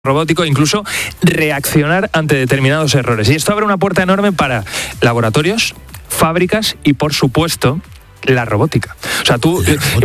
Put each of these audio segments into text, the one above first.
robótico, incluso reaccionar ante determinados errores. Y esto abre una puerta enorme para laboratorios, fábricas y, por supuesto, la robótica. O sea, tú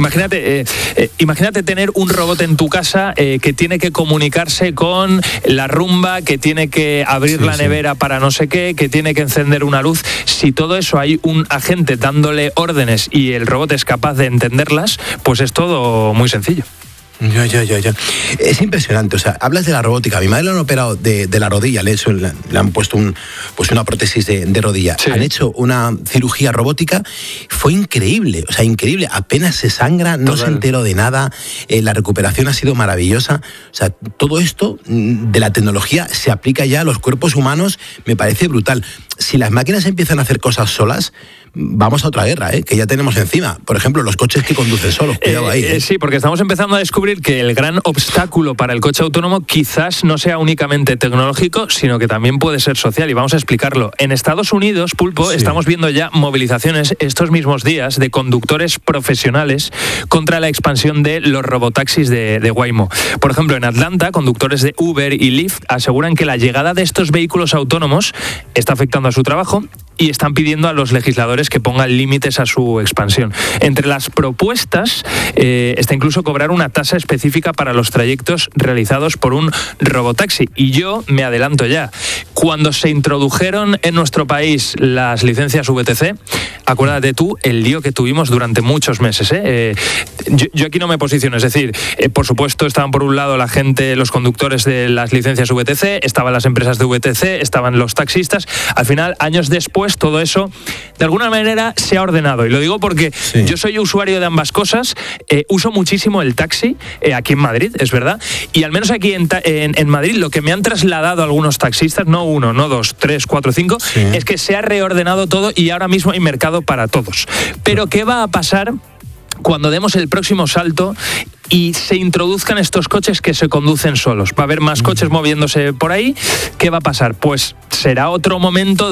imagínate tener un robot en tu casa que tiene que comunicarse con la rumba, que tiene que abrir la nevera para no sé qué, que tiene que encender una luz. Si todo eso hay un agente dándole órdenes y el robot es capaz de entenderlas, pues es todo muy sencillo. Ya. Es impresionante, o sea, hablas de la robótica. A mi madre le han operado de la rodilla, le han puesto una prótesis de rodilla. Sí. Han hecho una cirugía robótica, fue increíble, o sea, increíble. Apenas se sangra, no se enteró de nada, la recuperación ha sido maravillosa. O sea, todo esto de la tecnología se aplica ya a los cuerpos humanos, me parece brutal. Si las máquinas empiezan a hacer cosas solas, vamos a otra guerra, que ya tenemos encima. Por ejemplo, los coches que conducen solos, cuidado ahí. Sí, porque estamos empezando a descubrir que el gran obstáculo para el coche autónomo quizás no sea únicamente tecnológico, sino que también puede ser social, y vamos a explicarlo. En Estados Unidos, Pulpo, estamos viendo ya movilizaciones estos mismos días de conductores profesionales contra la expansión de los robotaxis de Waymo. Por ejemplo, en Atlanta, conductores de Uber y Lyft aseguran que la llegada de estos vehículos autónomos está afectando a su trabajo y están pidiendo a los legisladores que pongan límites a su expansión. Entre las propuestas está incluso cobrar una tasa específica para los trayectos realizados por un robotaxi. Y yo me adelanto ya. Cuando se introdujeron en nuestro país las licencias VTC, acuérdate tú el lío que tuvimos durante muchos meses. Yo aquí no me posiciono, es decir, por supuesto estaban por un lado la gente, los conductores de las licencias VTC, estaban las empresas de VTC, estaban los taxistas. Al final, años después, todo eso de alguna manera se ha ordenado, y lo digo porque yo soy usuario de ambas cosas. Uso muchísimo el taxi aquí en Madrid, es verdad, y al menos aquí en Madrid lo que me han trasladado algunos taxistas, no uno, no dos, 3, 4, 5, es que se ha reordenado todo y ahora mismo hay mercado para todos. Pero ¿qué va a pasar cuando demos el próximo salto y se introduzcan estos coches que se conducen solos? Va a haber más coches moviéndose por ahí. ¿Qué va a pasar? Pues será otro momento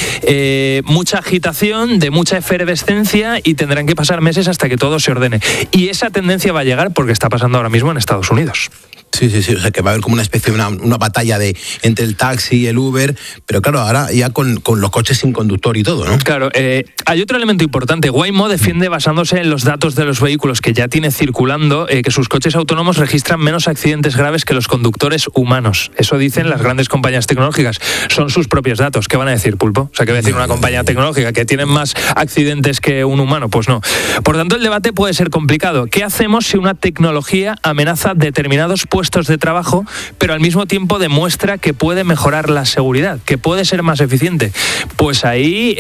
de mucha agitación, de mucha efervescencia, y tendrán que pasar meses hasta que todo se ordene. Y esa tendencia va a llegar porque está pasando ahora mismo en Estados Unidos. Sí, o sea, que va a haber como una especie de una batalla entre el taxi y el Uber, pero claro, ahora ya con los coches sin conductor y todo, ¿no? Claro, hay otro elemento importante. Waymo defiende, basándose en los datos de los vehículos que ya tiene circulando, que sus coches autónomos registran menos accidentes graves que los conductores humanos. Eso dicen las grandes compañías tecnológicas. Son sus propios datos. ¿Qué van a decir, Pulpo? O sea, ¿qué va a decir una compañía tecnológica? ¿Que tienen más accidentes que un humano? Pues no. Por tanto, el debate puede ser complicado. ¿Qué hacemos si una tecnología amenaza determinados puestos de trabajo, pero al mismo tiempo demuestra que puede mejorar la seguridad, que puede ser más eficiente? Pues ahí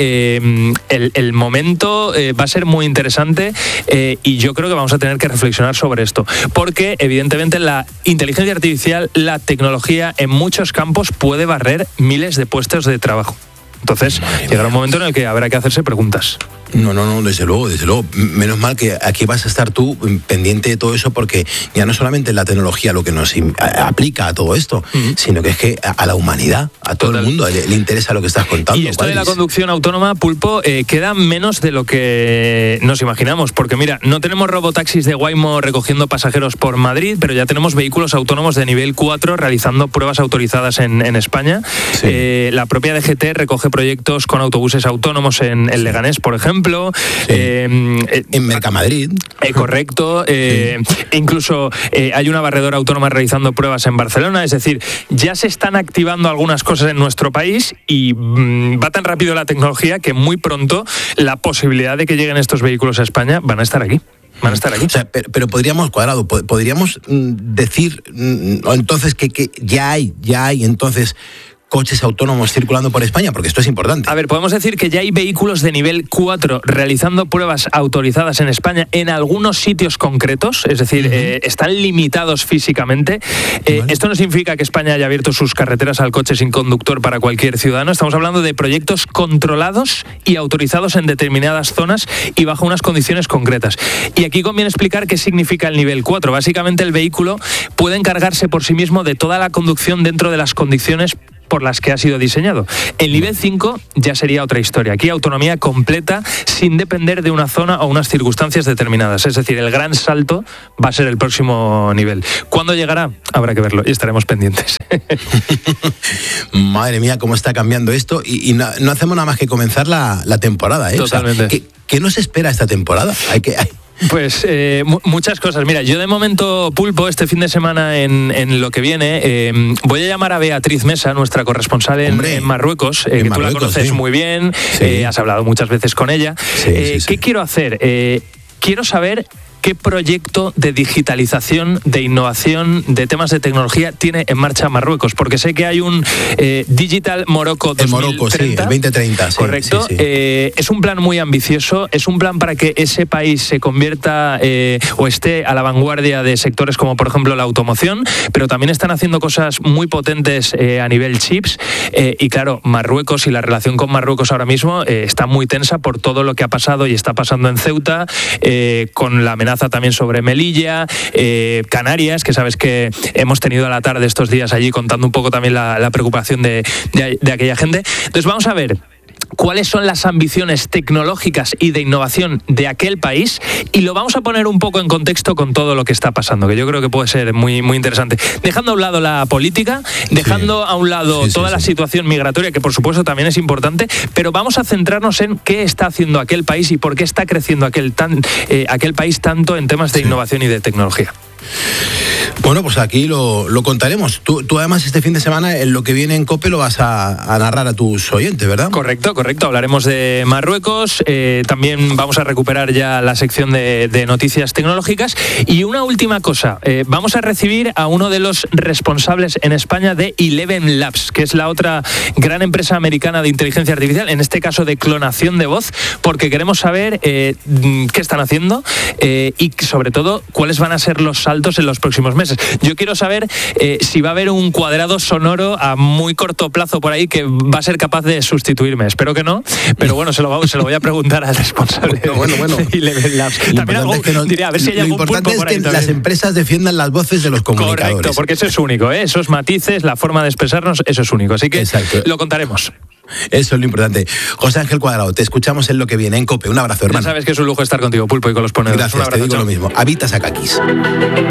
el momento va a ser muy interesante, y yo creo que vamos a tener que reflexionar sobre esto, porque evidentemente la inteligencia artificial, la tecnología en muchos campos puede barrer miles de puestos de trabajo. Entonces, llegará un momento en el que habrá que hacerse preguntas. No, desde luego. Menos mal que aquí vas a estar tú pendiente de todo eso, porque ya no solamente la tecnología lo que nos aplica a todo esto, sino que es que a la humanidad, a todo el mundo le interesa lo que estás contando. Y esto de la conducción autónoma, Pulpo, queda menos de lo que nos imaginamos, porque mira, no tenemos robotaxis de Waymo recogiendo pasajeros por Madrid, pero ya tenemos vehículos autónomos de nivel 4 realizando pruebas autorizadas en España. La propia DGT recoge proyectos con autobuses autónomos en Leganés, por ejemplo. En Mercamadrid. Correcto. Incluso hay una barredora autónoma realizando pruebas en Barcelona. Es decir, ya se están activando algunas cosas en nuestro país, y va tan rápido la tecnología que muy pronto la posibilidad de que lleguen estos vehículos a España van a estar aquí. Van a estar aquí. O sea, pero podríamos decir entonces que ya hay entonces coches autónomos circulando por España, porque esto es importante. A ver, podemos decir que ya hay vehículos de nivel 4 realizando pruebas autorizadas en España en algunos sitios concretos, es decir, están limitados físicamente. Esto no significa que España haya abierto sus carreteras al coche sin conductor para cualquier ciudadano. Estamos hablando de proyectos controlados y autorizados en determinadas zonas y bajo unas condiciones concretas. Y aquí conviene explicar qué significa el nivel 4. Básicamente, el vehículo puede encargarse por sí mismo de toda la conducción dentro de las condiciones por las que ha sido diseñado. El nivel 5 ya sería otra historia. Aquí autonomía completa sin depender de una zona o unas circunstancias determinadas. Es decir, el gran salto va a ser el próximo nivel. ¿Cuándo llegará? Habrá que verlo y estaremos pendientes. Madre mía, cómo está cambiando esto y no hacemos nada más que comenzar la temporada, ¿eh? Totalmente. O sea, ¿qué nos espera esta temporada? Pues muchas cosas. Mira, yo de momento, Pulpo, este fin de semana en lo que viene, voy a llamar a Beatriz Mesa, nuestra corresponsal en Marruecos, que tú la conoces muy bien, has hablado muchas veces con ella. ¿Qué quiero hacer? Quiero saber qué proyecto de digitalización, de innovación, de temas de tecnología tiene en marcha Marruecos, porque sé que hay un Digital Morocco 2030. El Morocco, sí, el 2030. Correcto. Sí. Es un plan muy ambicioso, es un plan para que ese país se convierta o esté a la vanguardia de sectores como, por ejemplo, la automoción, pero también están haciendo cosas muy potentes a nivel chips. Y claro, Marruecos y la relación con Marruecos ahora mismo está muy tensa por todo lo que ha pasado y está pasando en Ceuta, con la amenaza también sobre Melilla, Canarias, que sabes que hemos tenido a la tarde estos días allí contando un poco también la preocupación de aquella gente. Entonces vamos a ver cuáles son las ambiciones tecnológicas y de innovación de aquel país y lo vamos a poner un poco en contexto con todo lo que está pasando, que yo creo que puede ser muy, muy interesante. Dejando a un lado la política, dejando a un lado toda la situación migratoria, que por supuesto también es importante, pero vamos a centrarnos en qué está haciendo aquel país y por qué está creciendo aquel país tanto en temas de innovación y de tecnología. Bueno, pues aquí lo contaremos. Tú además este fin de semana en lo que viene en COPE lo vas a narrar a tus oyentes, ¿verdad? Correcto. Hablaremos de Marruecos, también vamos a recuperar ya la sección de noticias tecnológicas y una última cosa, vamos a recibir a uno de los responsables en España de Eleven Labs, que es la otra gran empresa americana de inteligencia artificial, en este caso de clonación de voz, porque queremos saber qué están haciendo y sobre todo cuáles van a ser los saltos en los próximos meses. Yo quiero saber si va a haber un cuadrado sonoro a muy corto plazo por ahí que va a ser capaz de sustituirme. Espero que no, pero bueno, se lo voy a preguntar al responsable de Eleven Labs. También diría, a ver si hay algún pulpo por ahí. Lo importante es que las empresas defiendan las voces de los comunicadores. Correcto, porque eso es único, esos matices, la forma de expresarnos, eso es único. Así que lo contaremos. Eso es lo importante. José Ángel Cuadrado, te escuchamos en lo que viene en COPE. Un abrazo, hermano. Ya sabes que es un lujo estar contigo, Pulpo, y con los ponedores. Gracias, te digo lo mismo. Habita Sakakis.